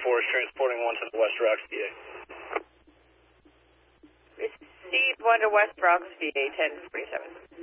is transporting 1 to the West Rocks, VA. Received 1 to West Rocks, VA 1047.